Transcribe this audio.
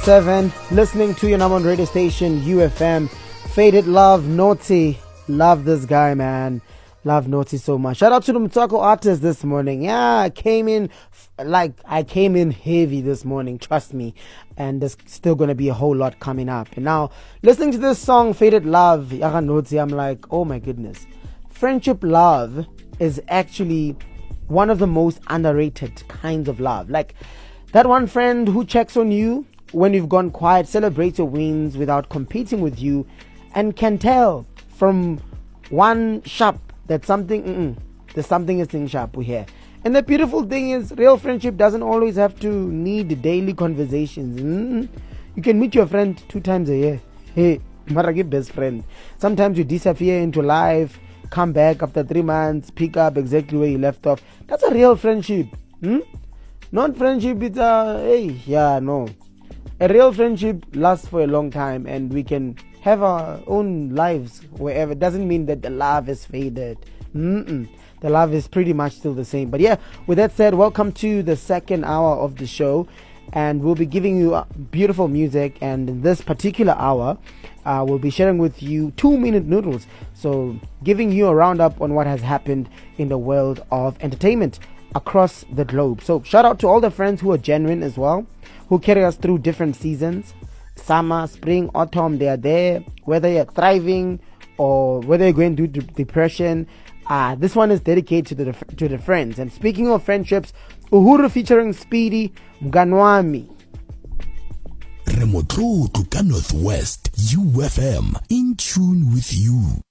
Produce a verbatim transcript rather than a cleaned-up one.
seven, listening to your number one radio station, U F M. Faded Love, Naughty. Love this guy, man. Love Naughty so much. Shout out to the Mutako artist this morning. Yeah, I came in, like, I came in heavy this morning, trust me. And there's still going to be a whole lot coming up. And now, listening to this song, Faded Love, Yaga Naughty, I'm like, oh my goodness. Friendship love is actually one of the most underrated kinds of love. Like, that one friend who checks on you when you've gone quiet, celebrates your wins without competing with you, and can tell from one sharp that something, mm-mm, there's something is in sharp we hear. And the beautiful thing is, real friendship doesn't always have to need daily conversations. Mm-mm. You can meet your friend two times a year. Hey, Maragi best friend. Sometimes you disappear into life, come back after three months, pick up exactly where you left off. That's a real friendship. Hmm? Not friendship, it's a, hey, yeah, no. A real friendship lasts for a long time, and we can have our own lives wherever. It doesn't mean that the love has faded. Mm-mm. The love is pretty much still the same. But yeah, with that said, welcome to the second hour of the show, and we'll be giving you beautiful music. And in this particular hour, uh, we'll be sharing with you two minute noodles, so giving you a roundup on what has happened in the world of entertainment across the globe. So shout out to all the friends who are genuine as well, who carry us through different seasons. Summer, spring, autumn, they are there. Whether you're thriving or whether you're going through depression, uh, this one is dedicated to the to the friends. And speaking of friendships, Uhuru featuring Speedy, Mganwami. Remotro to Northwest, U F M, in tune with you.